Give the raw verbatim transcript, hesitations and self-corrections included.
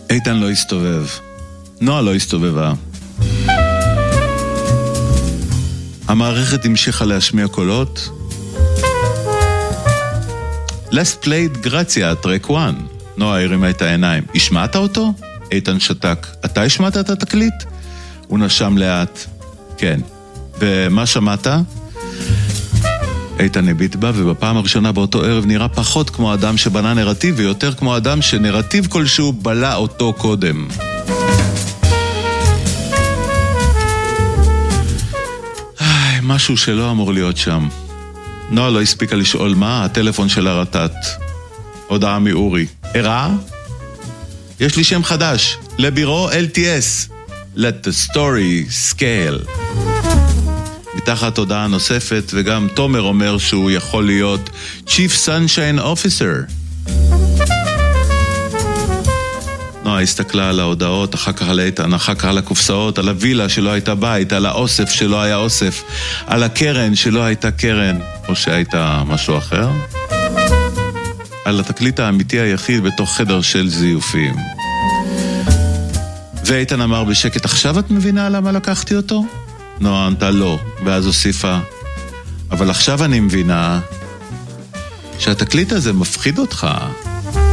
איתן לא הסתובב. נועה לא הסתובבה. המערכת המשיכה להשמיע קולות. Let's play גרציה, טרק אחת. נועה הרימה את העיניים. השמעת אותו? איתן שתק. אתה השמעת את התקליט? הוא נשם לאט. כן. ומה שמעת? איתן הביט בה, ובפעם הראשונה באותו ערב נראה פחות כמו אדם שבנה נרטיב, ויותר כמו אדם שנרטיב כלשהו בלע אותו קודם. איי, משהו שלא אמור להיות שם. נועה לא הספיקה לשאול מה, הטלפון שלה רטט. הודעה מאורי. ערה? יש לי שם חדש, לבירו אל טי אס. Let the story scale. מתחת הודעה נוספת, וגם תומר אומר שהוא יכול להיות Chief Sunshine Officer. נועה הסתכלה על ההודעות, אחר כך על איתן, אחר כך על הקופסאות, על הווילה שלא הייתה בית, על האוסף שלא היה אוסף, על הקרן שלא הייתה קרן, או שהייתה משהו אחר. על התקליט האמיתי היחיד בתוך חדר של זיופים. ואיתן אמר בשקט, עכשיו את מבינה למה לקחתי אותו? נועה ענתה לא, ואז הוסיפה, אבל עכשיו אני מבינה שהתקליט הזה מפחיד אותך.